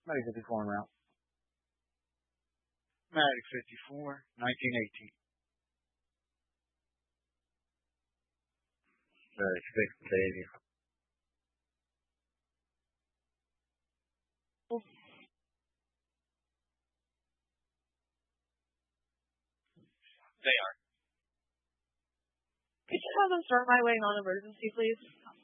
Medic 54 en route. Medic 54, 1918. Medic 680. They are. Could you have them start my way non-emergency, please?